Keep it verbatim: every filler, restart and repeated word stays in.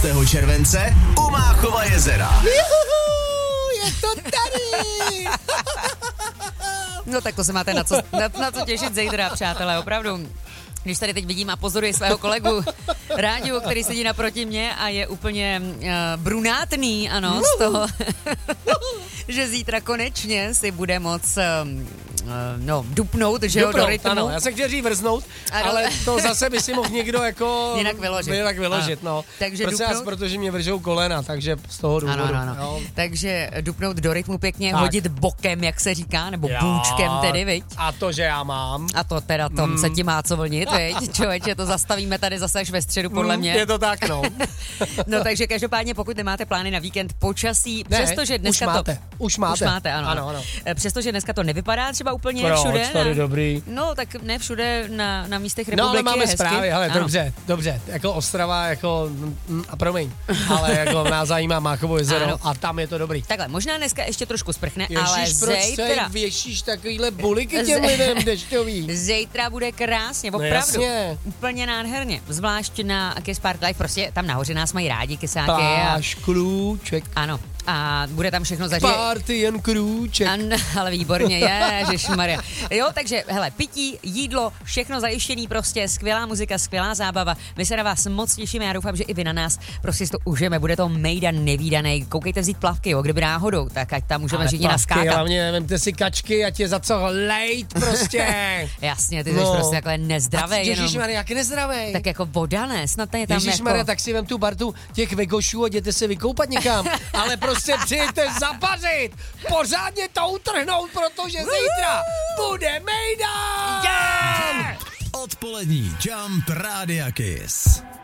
července u Máchova jezera. Juhu, je to tady! No tak to se máte na co, na, na co těšit zítra, přátelé, opravdu. Když tady teď vidím a pozoruji svého kolegu Ráďu, který sedí naproti mě a je úplně uh, brunátný, ano, z toho, že zítra konečně si bude moc um, uh, no, dupnout, že jo, do rytmu. Ano, já se chtěl říct vrznout, ano. Ale to zase by si mohl někdo jako jinak vyložit. Jinak vyložit, no. Takže Prosím vás, protože mě vržou kolena, takže z toho důvodu. Ano, ano, ano. Takže dupnout do rytmu pěkně, tak. Hodit bokem, jak se říká, nebo já, bůčkem tedy, viď? A to, že já mám. A to teda tom mm. se ti má co vlnit, viď? Člověče, to zastavíme tady zase až ve středu, podle mě. Je to tak, no. No takže každopádně, pokud nemáte plány na víkend, počasí, ne, přestože dneska už máte, to... Už máte. Už máte, ano. ano, ano. Přestože dneska to nevypadá třeba úplně Proč, všude. tady na, dobrý. No, tak ne všude na, na místech republiky. No, ale máme je hezky. zprávy, hele, ano. dobře, dobře, jako Ostrava, jako, mm, a promiň, ale jako nás zajímá Máchovo jezero ano. A tam je to dobrý. Takhle, možná dneska ještě trošku sprchne, Ježiš, ale proč zítra... věšíš takovýhle buliky těm lidem dešťový? Zítra bude krásně, opravdu. No jasně. Úplně nádherně, zvlášť na Kiss Park Live, prostě tam nahoře nás mají rádi kysáky. Páš a... krůček. Ano. A bude tam všechno zažít. Party jen krůček. An, ale výborně, ježišmarja. Jo, takže, hele, pití, jídlo, všechno zajištěný prostě, skvělá muzika, skvělá zábava. My se na vás moc těšíme, já doufám, že i vy na nás prostě si to užijeme, bude to mejdan nevídanej. Koukejte vzít plavky, jo, kdyby náhodou, tak ať tam můžeme všichni naskákat. Hlavně vemte si kačky a tě za co lejt prostě. Jasně, ty jsi no. prostě takhle nezdravej. Ježišmarja, jak nezdravej. Tak jako voda ne, snad je tam Ježišmarja, jako... tak si vem tu bartu těch vegošů a jděte se vykoupat někam. Ale prostě přijďte zapařit, pořádně to utrhnout, protože zítra bude mejdan! Yeah! Odpolední Jump Rádia Kiss.